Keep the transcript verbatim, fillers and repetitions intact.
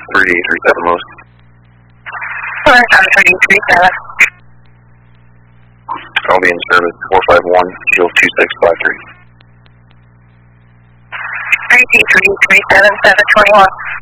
three three seven most. four five three three seven. I'll be in service four five one, shield two six five three. three T three three seven seven twenty one.